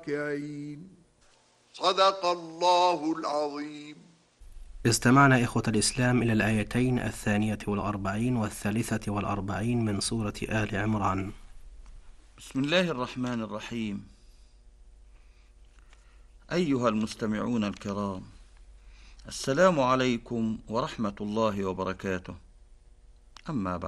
الراكعين. صدق الله العظيم. استمعنا إخوة الإسلام إلى الآيتين 42 و43 من سورة آل عمران. بسم الله الرحمن الرحيم. أيها المستمعون الكرام، السلام عليكم ورحمة الله وبركاته. أما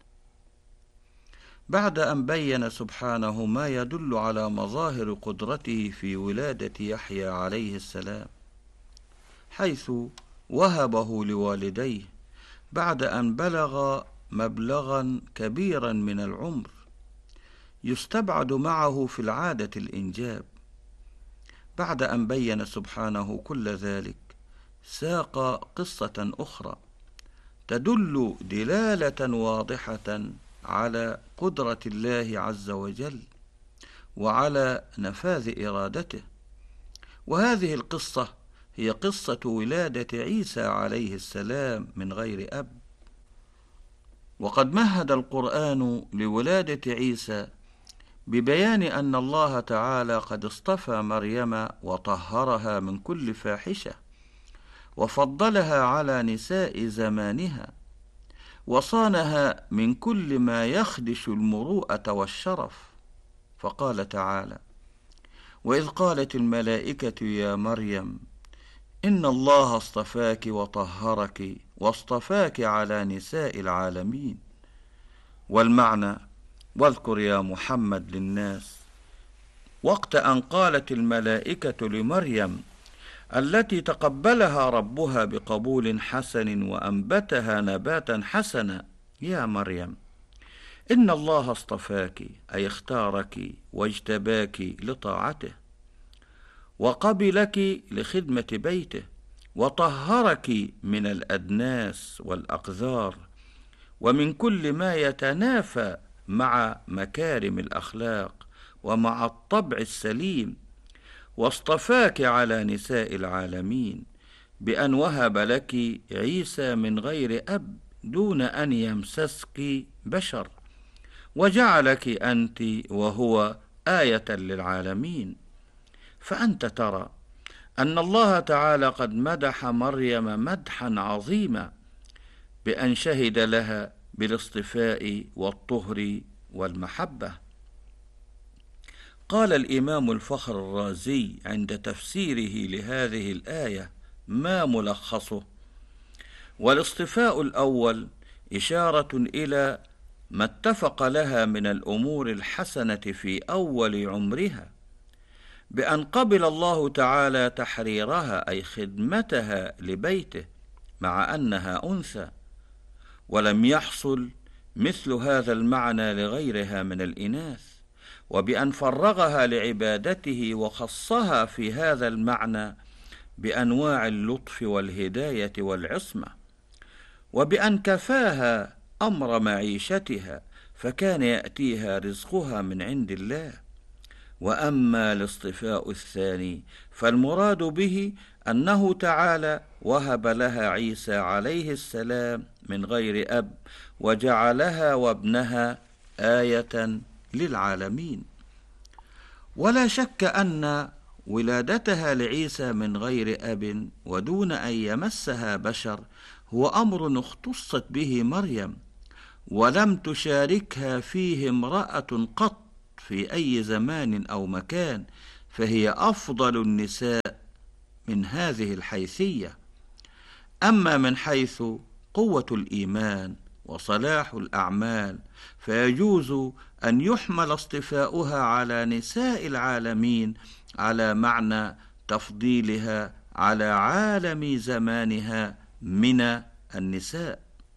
بعد أن بين سبحانه ما يدل على مظاهر قدرته في ولادة يحيى عليه السلام، حيث وهبه لوالديه بعد أن بلغ مبلغا كبيرا من العمر يستبعد معه في العادة الإنجاب، بعد أن بين سبحانه كل ذلك ساق قصة أخرى تدل دلالة واضحة على قدرة الله عز وجل وعلى نفاذ إرادته، وهذه القصة هي قصة ولادة عيسى عليه السلام من غير أب. وقد مهد القرآن لولادة عيسى ببيان أن الله تعالى قد اصطفى مريم وطهرها من كل فاحشة وفضلها على نساء زمانها وصانها من كل ما يخدش المروءة والشرف، فقال تعالى: وإذ قالت الملائكة يا مريم إن الله اصطفاك وطهرك واصطفاك على نساء العالمين. والمعنى: واذكر يا محمد للناس وقت أن قالت الملائكة لمريم التي تقبلها ربها بقبول حسن وأنبتها نباتا حسنا: يا مريم إن الله اصطفاك، أي اختارك واجتباك لطاعته، وقبلك لخدمة بيته، وطهرك من الأدناس والأقذار ومن كل ما يتنافى مع مكارم الأخلاق ومع الطبع السليم، واصطفاك على نساء العالمين بأن وهب لك عيسى من غير أب دون أن يمسسك بشر، وجعلك أنت وهو آية للعالمين. فأنت ترى أن الله تعالى قد مدح مريم مدحا عظيما بأن شهد لها بالاصطفاء والطهر والمحبة. قال الإمام الفخر الرازي عند تفسيره لهذه الآية ما ملخصه: والاصطفاء الأول إشارة إلى ما اتفق لها من الأمور الحسنة في أول عمرها، بأن قبل الله تعالى تحريرها أي خدمتها لبيته مع أنها أنثى، ولم يحصل مثل هذا المعنى لغيرها من الإناث، وبأن فرغها لعبادته وخصها في هذا المعنى بأنواع اللطف والهداية والعصمة، وبأن كفاها أمر معيشتها فكان يأتيها رزقها من عند الله. وأما الاصطفاء الثاني فالمراد به أنه تعالى وهب لها عيسى عليه السلام من غير أب وجعلها وابنها آية للعالمين. ولا شك أن ولادتها لعيسى من غير أب ودون أن يمسها بشر هو أمر اختصت به مريم، ولم تشاركها فيه امرأة قط في أي زمان أو مكان، فهي أفضل النساء من هذه الحيثية. أما من حيث قوة الإيمان وصلاح الأعمال فيجوز أن يحمل اصطفاؤها على نساء العالمين على معنى تفضيلها على عالم زمانها من النساء.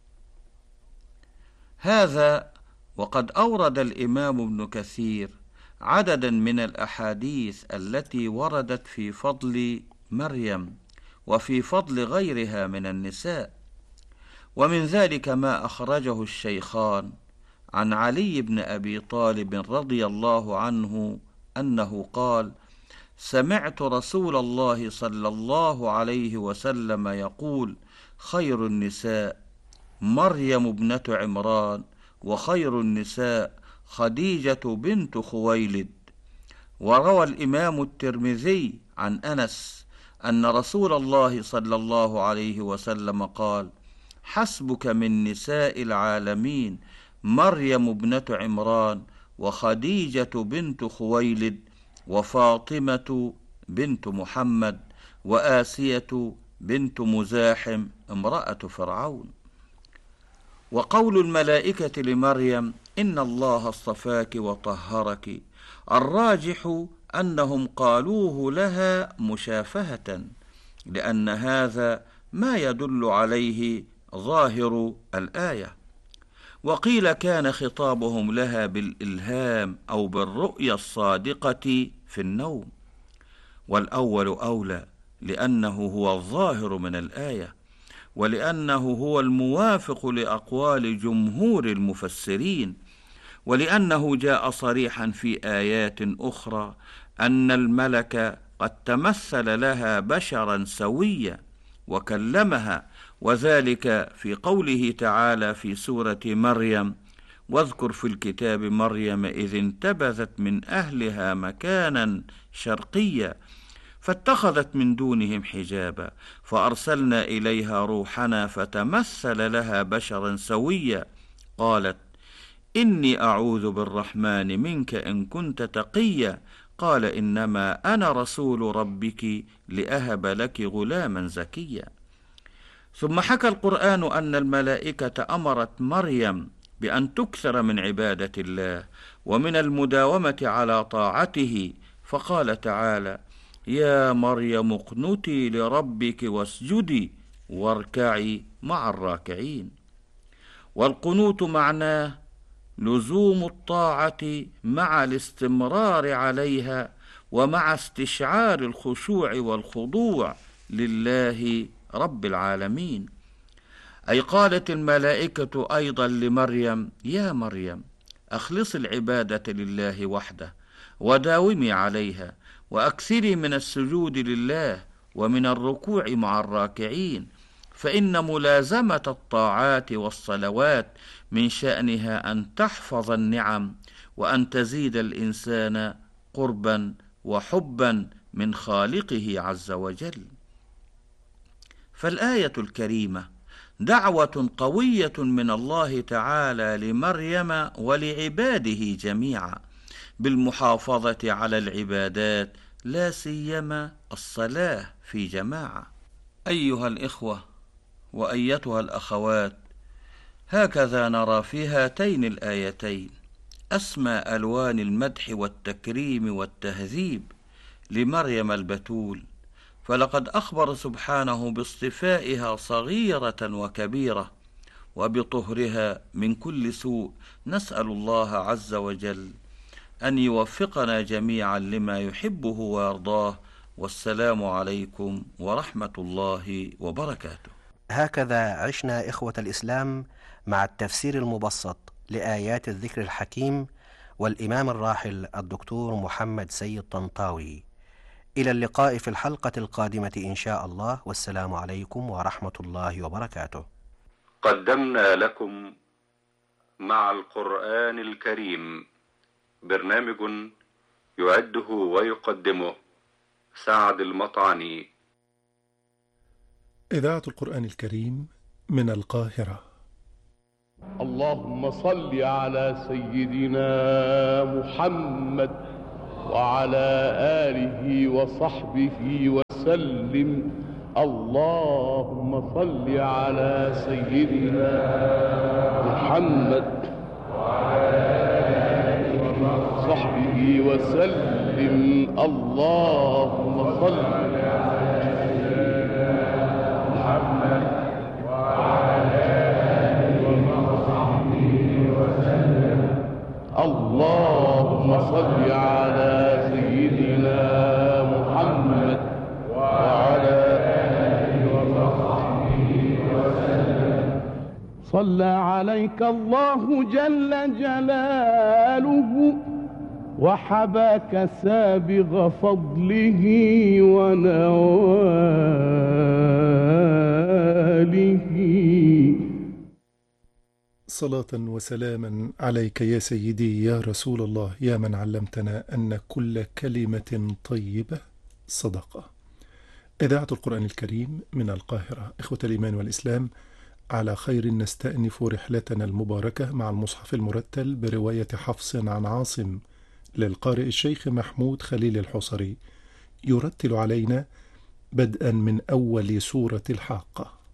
هذا وقد أورد الإمام ابن كثير عددا من الأحاديث التي وردت في فضل مريم وفي فضل غيرها من النساء، ومن ذلك ما أخرجه الشيخان عن علي بن أبي طالب رضي الله عنه أنه قال: سمعت رسول الله صلى الله عليه وسلم يقول: خير النساء مريم ابنة عمران، وخير النساء خديجة بنت خويلد، وروى الإمام الترمذي عن أنس أن رسول الله صلى الله عليه وسلم قال: حسبك من نساء العالمين مريم ابنة عمران وخديجة بنت خويلد وفاطمة بنت محمد وآسية بنت مزاحم امرأة فرعون. وقول الملائكة لمريم: إن الله اصطفاك وطهرك، الراجح أنهم قالوه لها مشافهة، لأن هذا ما يدل عليه ظاهر الآية. وقيل كان خطابهم لها بالإلهام أو بالرؤيا الصادقة في النوم، والأول أولى، لأنه هو الظاهر من الآية، ولأنه هو الموافق لأقوال جمهور المفسرين، ولأنه جاء صريحا في آيات أخرى أن الملك قد تمثل لها بشرا سويا وكلمها، وذلك في قوله تعالى في سورة مريم: واذكر في الكتاب مريم إذ انتبذت من أهلها مكانا شرقيا فاتخذت من دونهم حجابا فأرسلنا إليها روحنا فتمثل لها بشرا سويا قالت: إني أعوذ بالرحمن منك إن كنت تقيا قال: إنما أنا رسول ربك لأهب لك غلاما زكيا. ثم حكى القرآن أن الملائكة أمرت مريم بأن تكثر من عبادة الله ومن المداومة على طاعته، فقال تعالى: يا مريم اقنتي لربك واسجدي واركعي مع الراكعين. والقنوت معناه لزوم الطاعة مع الاستمرار عليها ومع استشعار الخشوع والخضوع لله رب العالمين. أي قالت الملائكة أيضا لمريم: يا مريم أخلصي العبادة لله وحده وداومي عليها، وأكثري من السجود لله ومن الركوع مع الراكعين، فإن ملازمة الطاعات والصلوات من شأنها أن تحفظ النعم وأن تزيد الإنسان قربا وحبا من خالقه عز وجل. فالآية الكريمة دعوة قوية من الله تعالى لمريم ولعباده جميعا بالمحافظة على العبادات، لا سيما الصلاة في جماعة. أيها الإخوة وأيتها الأخوات، هكذا نرى في هاتين الآيتين أسمى ألوان المدح والتكريم والتهذيب لمريم البتول، فلقد أخبر سبحانه باصطفائها صغيرة وكبيرة وبطهرها من كل سوء. نسأل الله عز وجل أن يوفقنا جميعا لما يحبه ويرضاه، والسلام عليكم ورحمة الله وبركاته. هكذا عشنا إخوة الإسلام مع التفسير المبسط لآيات الذكر الحكيم والإمام الراحل الدكتور محمد سيد طنطاوي. إلى اللقاء في الحلقة القادمة إن شاء الله، والسلام عليكم ورحمة الله وبركاته. قدمنا لكم مع القرآن الكريم برنامج يعده ويقدمه سعد المطعني. إذاعة القرآن الكريم من القاهرة. اللهم صل على سيدنا محمد وعلى آله وصحبه وسلم. اللهم صل على سيدنا محمد وعلى آله وصحبه وسلم. اللهم صل على سيدنا محمد وعلى آله وصحبه وسلم. اللهم صل على سيدنا محمد وعلى آله وصحبه وسلم. صلى عليك الله جل جلاله وحباك سابغ فضله ونواله. صلاة وسلاما عليك يا سيدي يا رسول الله، يا من علمتنا أن كل كلمة طيبة صدقة. إذاعة القرآن الكريم من القاهرة. إخوة الإيمان والإسلام، على خير نستأنف رحلتنا المباركة مع المصحف المرتل برواية حفص عن عاصم للقارئ الشيخ محمود خليل الحصري، يرتل علينا بدءا من أول سورة الحاقة.